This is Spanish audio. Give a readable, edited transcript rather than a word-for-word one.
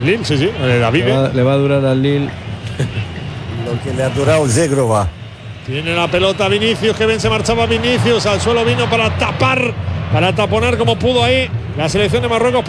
Lille, sí, David. Le va a durar al Lille lo que le ha durado Zegrova. Tiene la pelota Vinicius, que bien se marchaba Vinicius, al suelo vino para tapar, para taponar como pudo ahí la selección de Marruecos.